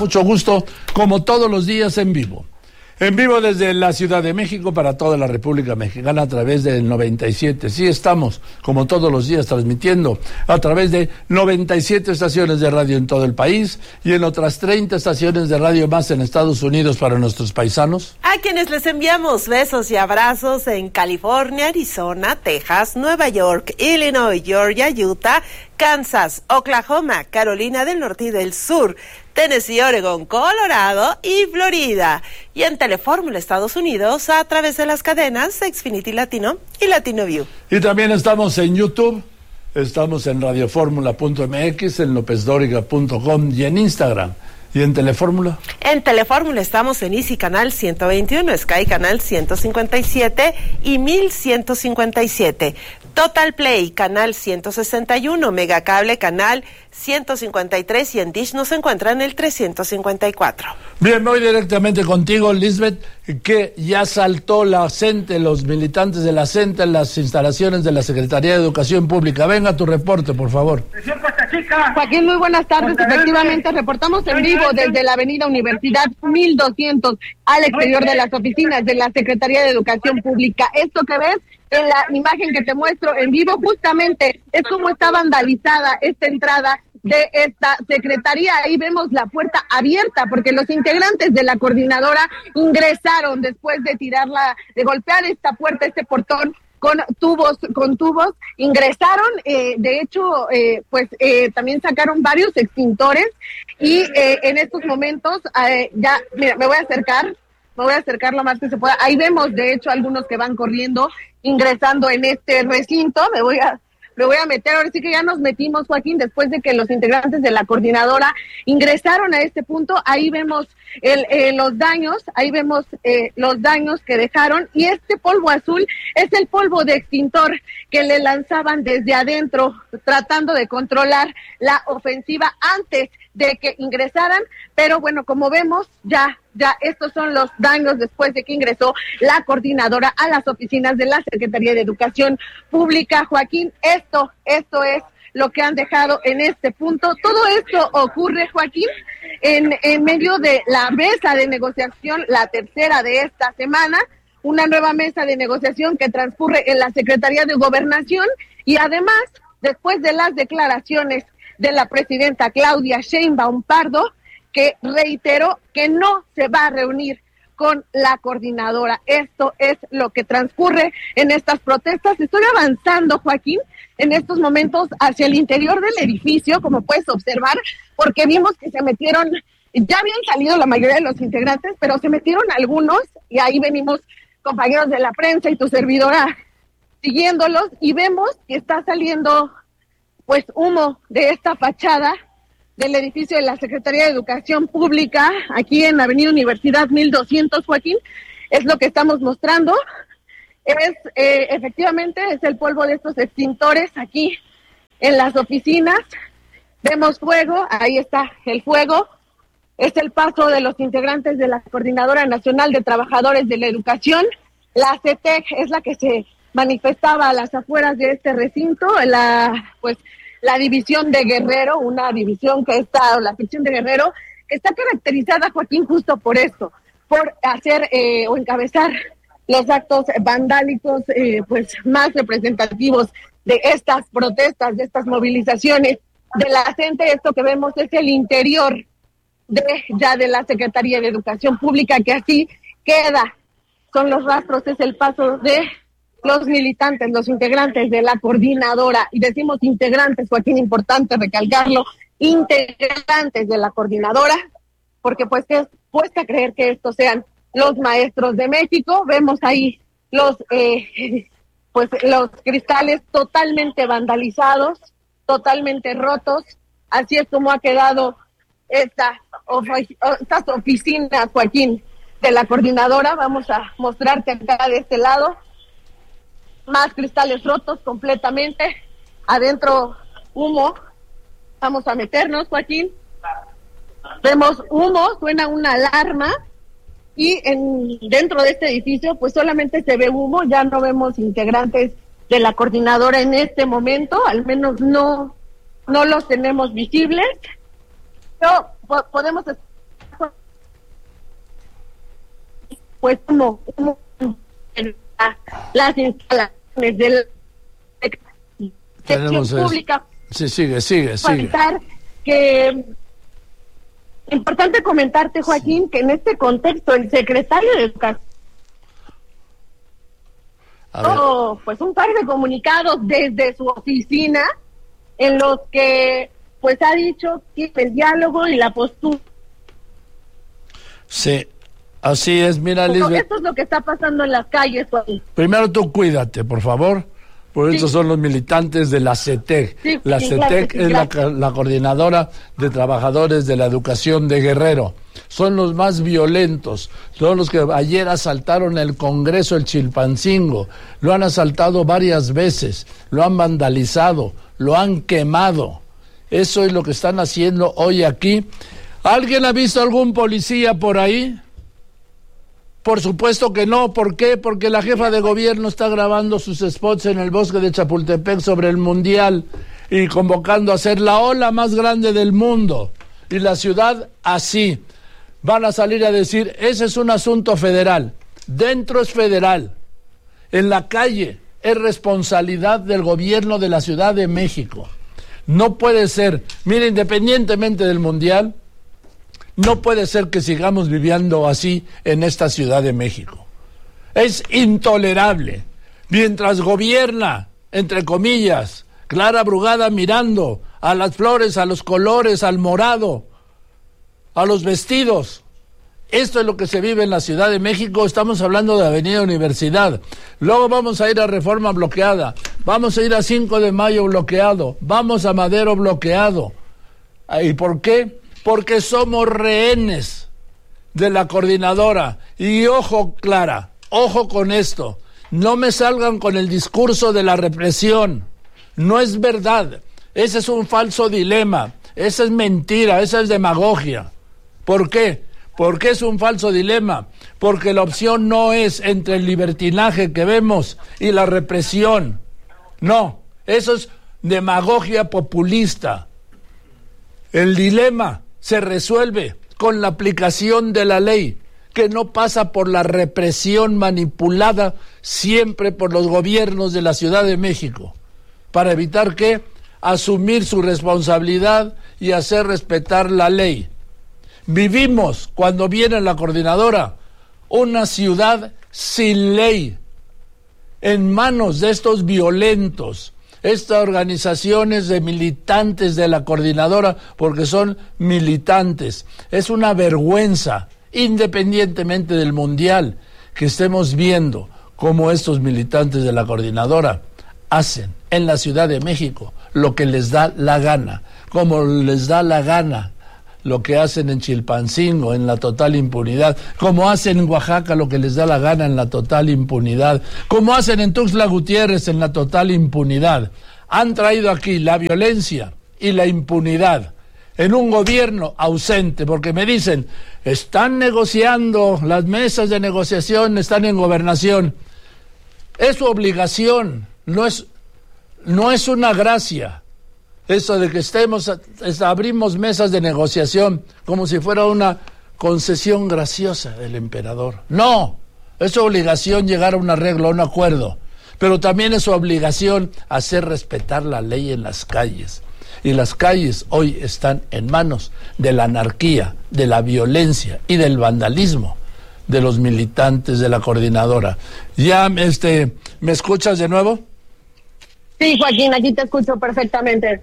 mucho gusto, como todos los días en vivo. En vivo desde la Ciudad de México para toda la República Mexicana a través del 97. Sí, estamos, como todos los días, transmitiendo a través de 97 estaciones de radio en todo el país y en otras 30 estaciones de radio más en Estados Unidos para nuestros paisanos. A quienes les enviamos besos y abrazos en California, Arizona, Texas, Nueva York, Illinois, Georgia, Utah, Kansas, Oklahoma, Carolina del Norte y del Sur, Tennessee, Oregon, Colorado y Florida. Y en Telefórmula Estados Unidos a través de las cadenas Xfinity Latino y Latino View. Y también estamos en YouTube, estamos en radioformula.mx, en lopezdoriga.com y en Instagram. ¿Y en Telefórmula? En Telefórmula estamos en Easy Canal 121, Sky Canal 157 y 1157. Total Play Canal 161, Megacable Canal 153 y en Dish nos encuentran el 354. Bien, voy directamente contigo, Lisbeth, que ya saltó la CENTE, los militantes de la CENTE en las instalaciones de la Secretaría de Educación Pública. Venga tu reporte, por favor. Joaquín, muy buenas tardes. Efectivamente, reportamos en vivo desde la avenida Universidad 1200 al exterior de las oficinas de la Secretaría de Educación Pública. Esto que ves en la imagen que te muestro en vivo justamente es como está vandalizada esta entrada de esta secretaría. Ahí vemos la puerta abierta porque los integrantes de la coordinadora ingresaron después de de golpear esta puerta, este portón con tubos, ingresaron, de hecho, también sacaron varios extintores y en estos momentos ya, mira, me voy a acercar lo más que se pueda. Ahí vemos, de hecho, algunos que van corriendo, ingresando en este recinto. Me voy a meter, ahora sí que ya nos metimos, Joaquín, después de que los integrantes de la coordinadora ingresaron a este punto. Ahí vemos los daños, los daños que dejaron, y este polvo azul es el polvo de extintor que le lanzaban desde adentro, tratando de controlar la ofensiva antes de que ingresaran, pero bueno, como vemos, ya estos son los daños después de que ingresó la coordinadora a las oficinas de la Secretaría de Educación Pública. Joaquín, esto es lo que han dejado en este punto. Todo esto ocurre, Joaquín, en medio de la mesa de negociación, la tercera de esta semana, una nueva mesa de negociación que transcurre en la Secretaría de Gobernación, y además, después de las declaraciones de la presidenta Claudia Sheinbaum Pardo, que reiteró que no se va a reunir con la coordinadora. Esto es lo que transcurre en estas protestas. Estoy avanzando, Joaquín, en estos momentos hacia el interior del edificio, como puedes observar, porque vimos que se metieron, ya habían salido la mayoría de los integrantes, pero se metieron algunos, y ahí venimos compañeros de la prensa y tu servidora siguiéndolos, y vemos que está saliendo pues humo de esta fachada del edificio de la Secretaría de Educación Pública, aquí en Avenida Universidad 1200, Joaquín. Es lo que estamos mostrando. Efectivamente, es el polvo de estos extintores aquí en las oficinas. Vemos fuego, ahí está el fuego. Es el paso de los integrantes de la Coordinadora Nacional de Trabajadores de la Educación. La CETEC es la que se manifestaba a las afueras de este recinto, la división de Guerrero, una división la sección de Guerrero, que está caracterizada, Joaquín, justo por esto, por hacer o encabezar los actos vandálicos más representativos de estas protestas, de estas movilizaciones de la gente. Esto que vemos es el interior de la Secretaría de Educación Pública, que así queda, son los rastros, es el paso de los militantes, los integrantes de la coordinadora, y decimos integrantes, Joaquín, importante recalcarlo, integrantes de la coordinadora, porque pues es puesta creer que estos sean los maestros de México. Vemos ahí los cristales totalmente vandalizados, totalmente rotos. Así es como ha quedado estas oficinas, Joaquín, de la coordinadora. Vamos a mostrarte acá de este lado. Más cristales rotos completamente, adentro humo. Vamos a meternos, Joaquín. Vemos humo, suena una alarma, y dentro de este edificio pues solamente se ve humo. Ya no vemos integrantes de la coordinadora en este momento, al menos no los tenemos visibles. Pero podemos pues las instalaciones de la sección pública. Sí, sigue. Que importante comentarte, Joaquín, que en este contexto el secretario de Educación pues un par de comunicados desde su oficina en los que pues ha dicho que el diálogo y la postura. Sí, así es, mira, Lisbeth. Esto es lo que está pasando en las calles, Joaquín. Primero tú cuídate, por favor. Por eso son los militantes de la CETEC. Sí, la CETEC es la coordinadora de trabajadores de la educación de Guerrero. Son los más violentos. Son los que ayer asaltaron el Congreso, el Chilpancingo. Lo han asaltado varias veces. Lo han vandalizado. Lo han quemado. Eso es lo que están haciendo hoy aquí. ¿Alguien ha visto algún policía por ahí? Por supuesto que no. ¿Por qué? Porque la jefa de gobierno está grabando sus spots en el bosque de Chapultepec sobre el Mundial y convocando a ser la ola más grande del mundo. Y la ciudad así. Van a salir a decir, ese es un asunto federal. Dentro es federal. En la calle es responsabilidad del gobierno de la Ciudad de México. No puede ser. Mire, independientemente del Mundial, no puede ser que sigamos viviendo así en esta Ciudad de México. Es intolerable. Mientras gobierna, entre comillas, Clara Brugada mirando a las flores, a los colores, al morado, a los vestidos. Esto es lo que se vive en la Ciudad de México. Estamos hablando de Avenida Universidad. Luego vamos a ir a Reforma bloqueada. Vamos a ir a 5 de Mayo bloqueado. Vamos a Madero bloqueado. ¿Y por qué? Porque somos rehenes de la coordinadora. Y ojo, Clara, ojo con esto. No me salgan con el discurso de la represión. No es verdad. Ese es un falso dilema. Esa es mentira, esa es demagogia. ¿Por qué? Porque es un falso dilema. Porque la opción no es entre el libertinaje que vemos y la represión. No, eso es demagogia populista. El dilema se resuelve con la aplicación de la ley, que no pasa por la represión manipulada siempre por los gobiernos de la Ciudad de México, para evitar que asumir su responsabilidad y hacer respetar la ley. Vivimos, cuando viene la coordinadora, una ciudad sin ley, en manos de estos violentos. Estas organizaciones de militantes de la coordinadora, porque son militantes. Es una vergüenza, independientemente del Mundial, que estemos viendo cómo estos militantes de la coordinadora hacen en la Ciudad de México lo que les da la gana, como les da la gana lo que hacen en Chilpancingo, en la total impunidad, como hacen en Oaxaca lo que les da la gana en la total impunidad, como hacen en Tuxtla Gutiérrez en la total impunidad. Han traído aquí la violencia y la impunidad en un gobierno ausente, porque me dicen, están negociando, las mesas de negociación están en gobernación. Es su obligación, no es una gracia. Eso de que abrimos mesas de negociación como si fuera una concesión graciosa del emperador. No, es su obligación llegar a un arreglo, a un acuerdo, pero también es su obligación hacer respetar la ley en las calles. Y las calles hoy están en manos de la anarquía, de la violencia y del vandalismo de los militantes de la coordinadora. ¿Ya me escuchas de nuevo? Sí, Joaquín, aquí te escucho perfectamente.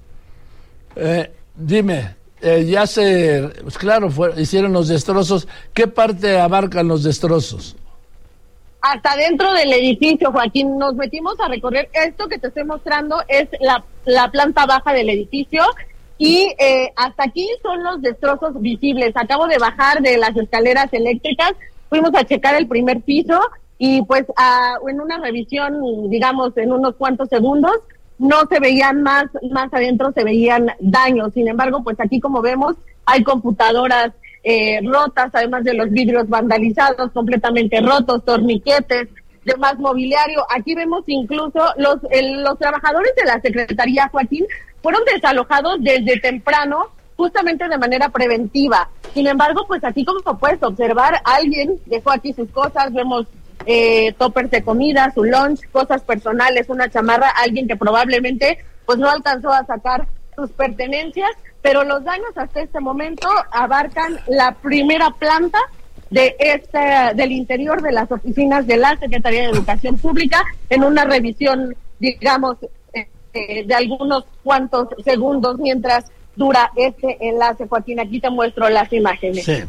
Dime, pues claro, hicieron los destrozos. ¿Qué parte abarcan los destrozos? Hasta dentro del edificio, Joaquín. Nos metimos a recorrer. Esto que te estoy mostrando es la planta baja del edificio y hasta aquí son los destrozos visibles. Acabo de bajar de las escaleras eléctricas, fuimos a checar el primer piso y pues en una revisión, digamos, en unos cuantos segundos, no se veían más adentro se veían daños. Sin embargo, pues aquí, como vemos, hay computadoras rotas, además de los vidrios vandalizados, completamente rotos, torniquetes, demás mobiliario. Aquí vemos incluso los trabajadores de la Secretaría, Joaquín, fueron desalojados desde temprano, justamente de manera preventiva. Sin embargo, pues aquí como puedes observar, alguien dejó aquí sus cosas, vemos toppers de comida, su lunch, cosas personales, una chamarra, alguien que probablemente pues no alcanzó a sacar sus pertenencias, pero los daños hasta este momento abarcan la primera planta del interior de las oficinas de la Secretaría de Educación Pública, en una revisión, digamos, de algunos cuantos segundos mientras dura este enlace. Joaquín, aquí te muestro las imágenes. Sí.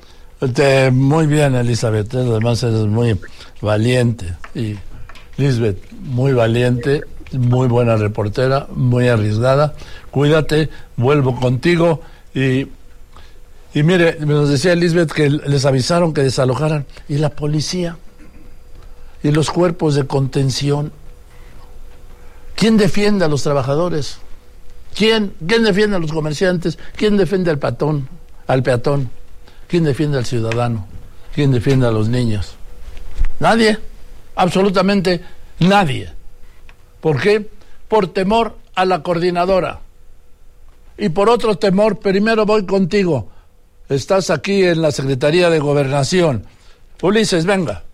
Muy bien, Elizabeth, además eres muy valiente. Y Lisbeth, muy valiente, muy buena reportera, muy arriesgada. Cuídate, vuelvo contigo. Y mire, nos decía Lisbeth que les avisaron que desalojaran. ¿Y la policía? ¿Y los cuerpos de contención? ¿Quién defiende a los trabajadores? ¿Quién defiende a los comerciantes? ¿Quién defiende al peatón? ¿Quién defiende al ciudadano? ¿Quién defiende a los niños? Nadie, absolutamente nadie. ¿Por qué? Por temor a la coordinadora. Y por otro temor, primero voy contigo. Estás aquí en la Secretaría de Gobernación. Ulises, venga.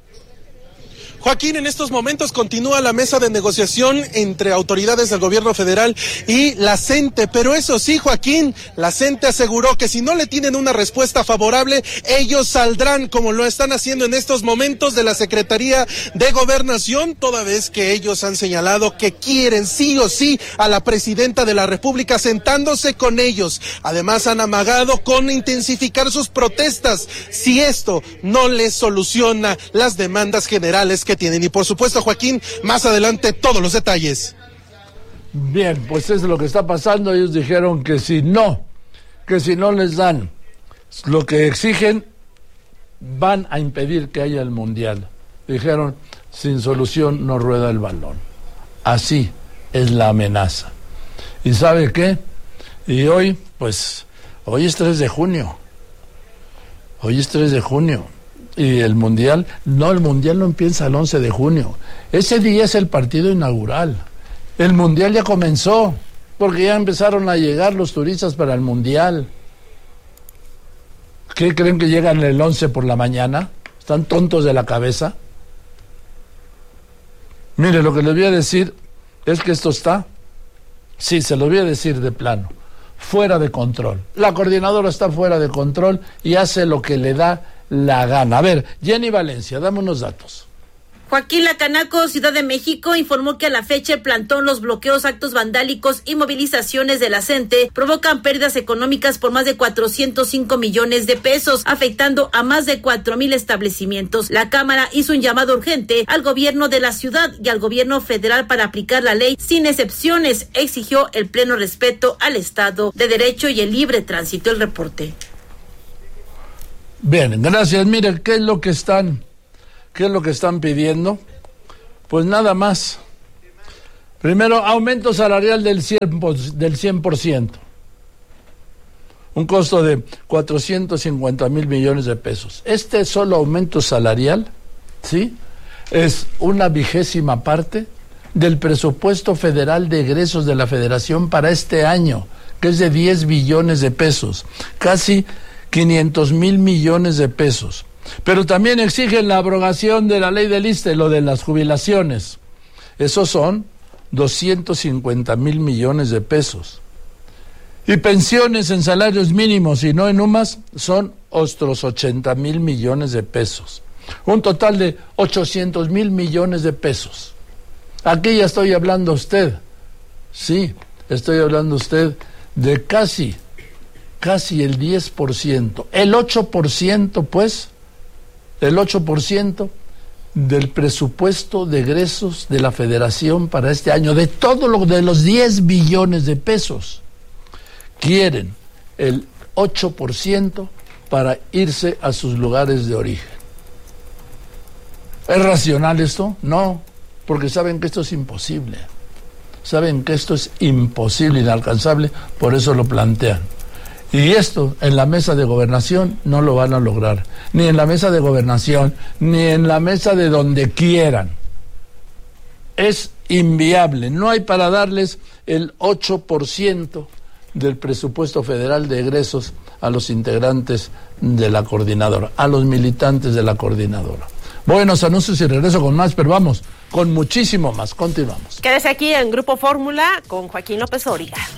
Joaquín, en estos momentos continúa la mesa de negociación entre autoridades del gobierno federal y la CENTE, pero eso sí, Joaquín, la CENTE aseguró que si no le tienen una respuesta favorable, ellos saldrán, como lo están haciendo en estos momentos, de la Secretaría de Gobernación, toda vez que ellos han señalado que quieren sí o sí a la presidenta de la República sentándose con ellos. Además han amagado con intensificar sus protestas si esto no les soluciona las demandas generales que tienen. Y por supuesto, Joaquín, más adelante todos los detalles. Bien, pues eso es lo que está pasando. Ellos dijeron que si no les dan lo que exigen, van a impedir que haya el Mundial. Dijeron, sin solución no rueda el balón. Así es la amenaza. ¿Y sabe qué? Y hoy es 3 de junio. Hoy es 3 de junio. Y el Mundial no empieza el 11 de junio. Ese día es el partido inaugural. El Mundial ya comenzó, porque ya empezaron a llegar los turistas para el Mundial. ¿Qué creen que llegan el 11 por la mañana? ¿Están tontos de la cabeza? Mire, lo que les voy a decir es que esto está, sí, se lo voy a decir de plano, fuera de control. La coordinadora está fuera de control y hace lo que le da la gana. A ver, Jenny Valencia, dame unos datos. Joaquín Lacanaco, Ciudad de México, informó que a la fecha el plantón, los bloqueos, actos vandálicos y movilizaciones de la CENTE provocan pérdidas económicas por más de 405 millones de pesos, afectando a más de 4,000 establecimientos. La Cámara hizo un llamado urgente al gobierno de la ciudad y al gobierno federal para aplicar la ley sin excepciones. Exigió el pleno respeto al Estado de Derecho y el libre tránsito. El reporte. Bien, gracias. Miren, ¿qué es lo que están pidiendo? Pues nada más. Primero, aumento salarial del 100%. Un costo de 450,000 millones de pesos. Este solo aumento salarial, ¿sí?, es una 20ª parte del presupuesto federal de egresos de la Federación para este año, que es de 10 billones de pesos. Casi 500,000 millones de pesos. Pero también exigen la abrogación de la ley del ISSSTE, lo de las jubilaciones. Esos son 250,000 millones de pesos. Y pensiones en salarios mínimos y no en UMAS son otros 80,000 millones de pesos. Un total de 800,000 millones de pesos. Aquí ya estoy hablando a usted. Sí, estoy hablando a usted de casi el 10%. El 8%, pues, el 8% del presupuesto de egresos de la Federación para este año, de de los 10 billones de pesos, quieren el 8% para irse a sus lugares de origen. ¿Es racional esto? No, porque saben que esto es imposible. Saben que esto es imposible, inalcanzable, por eso lo plantean. Y esto en la mesa de gobernación no lo van a lograr, ni en la mesa de gobernación, ni en la mesa de donde quieran. Es inviable, no hay para darles el 8% del presupuesto federal de egresos a los integrantes de la coordinadora, a los militantes de la coordinadora. Buenos anuncios y regreso con más, pero vamos, con muchísimo más. Continuamos. Quédese aquí en Grupo Fórmula con Joaquín López Dóriga.